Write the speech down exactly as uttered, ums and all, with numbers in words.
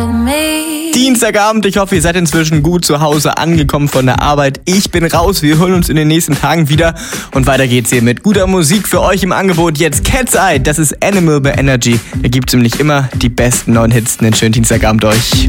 Dienstagabend, ich hoffe, ihr seid inzwischen gut zu Hause angekommen von der Arbeit. Ich bin raus, wir hören uns in den nächsten Tagen wieder und weiter geht's hier mit guter Musik für euch im Angebot. Jetzt Cat's Eye, das ist Animal bei Energy. Da gibt's nämlich immer die besten neuen Hits. Einen schönen Dienstagabend euch.